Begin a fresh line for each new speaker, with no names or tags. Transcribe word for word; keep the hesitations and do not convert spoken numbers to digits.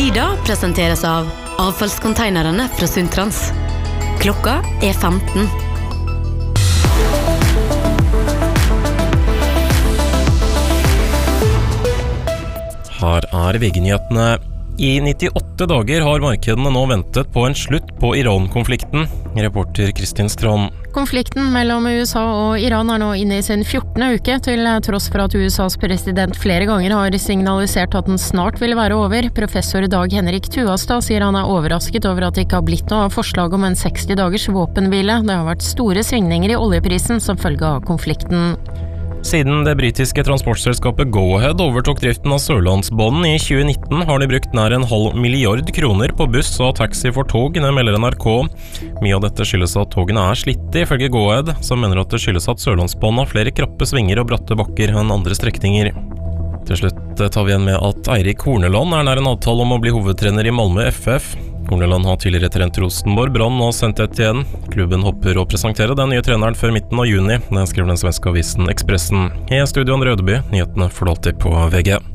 Tida presenteres av avfallskonteinerne fra Sundtrans. Klokka er femten.
Her er V G-nyhetene. I nittiåtte dager har markedene nå ventet på en slutt på Iran-konflikten. Reporter Kristin Strand.
Konflikten mellom U S A og Iran er nå inne i sin fjortende uke, til tross for at U S As president flere ganger har signalisert at den snart vil være over. Professor Dag Henrik Tuastad sier han er overrasket over at det ikke har blitt noe av forslag om en seksti dagers våpenhvile. Det har vært store svingninger i oljeprisen som følge av konflikten.
Siden det britiske transportselskapet Go-Ahead overtok driften av Sørlandsbanen i tjue nitten, har de brukt nær en halv milliard kroner på buss og taxi for tog, melder N R K. Mye av dette skyldes at togene er slitte, ifølge Go-Ahead, som mener at det skyldes at Sørlandsbanen har flere krappe svinger og bratte bakker enn andre strekninger. Til slutt tar vi igjen med at Eirik Horneland er nær en avtale om å bli hovedtrener i Malmö F F. Horneland har tidligere trent Rosenborg, Brann og sendt ett igjen. Klubben hopper å presentere den nye treneren før midten av juni. Det skriver den svenske avisen Expressen. I studio Andre Ødeby, nyhetene får du alltid på V G.